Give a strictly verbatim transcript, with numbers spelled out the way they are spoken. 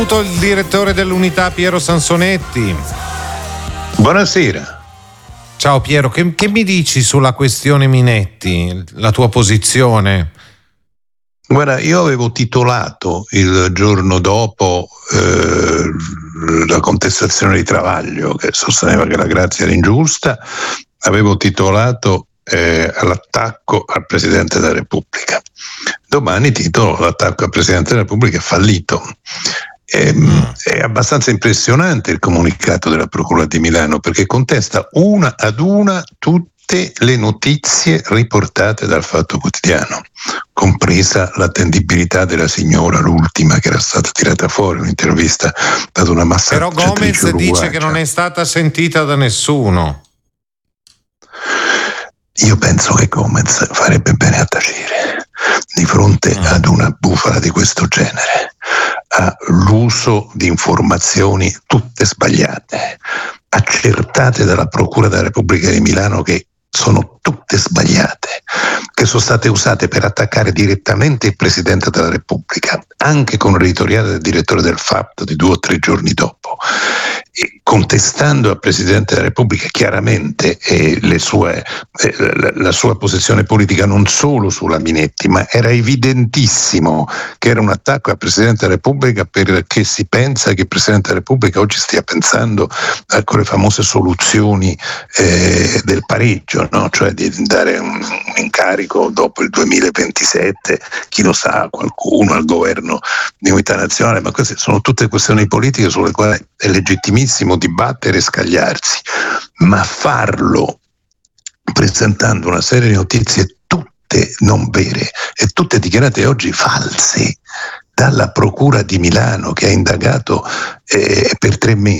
Il direttore dell'Unità Piero Sansonetti. Buonasera. Ciao Piero, che, che mi dici sulla questione Minetti, la tua posizione? Guarda, io avevo titolato il giorno dopo eh, la contestazione di Travaglio, che sosteneva che la grazia era ingiusta, avevo titolato eh, l'attacco al Presidente della Repubblica. Domani titolo l'attacco al Presidente della Repubblica è fallito. È, è abbastanza impressionante il comunicato della Procura di Milano, perché contesta una ad una tutte le notizie riportate dal Fatto Quotidiano, compresa l'attendibilità della signora, l'ultima che era stata tirata fuori, un'intervista ad una massaggiatrice Però Gomez uruguagia. Dice che non è stata sentita da nessuno. Io penso che Gomez farebbe bene a tacere di fronte mm. ad una bufala di questo genere, all'uso di informazioni tutte sbagliate, accertate dalla Procura della Repubblica di Milano, che sono tutte sbagliate, che sono state usate per attaccare direttamente il Presidente della Repubblica, anche con l'editoriale del direttore del Fatto di due o tre giorni dopo, e contestando al Presidente della Repubblica chiaramente eh, le sue, eh, la, la sua posizione politica, non solo sulla Minetti, ma era evidentissimo che era un attacco al Presidente della Repubblica, perché si pensa che il Presidente della Repubblica oggi stia pensando a quelle famose soluzioni eh, del pareggio, no? Cioè di dare un, un incarico dopo il duemilaventisette, chi lo sa, qualcuno al governo di unità nazionale, ma queste sono tutte questioni politiche sulle quali è legittimissimo dibattere e scagliarsi, ma farlo presentando una serie di notizie tutte non vere e tutte dichiarate oggi false dalla Procura di Milano, che ha indagato eh, per tre mesi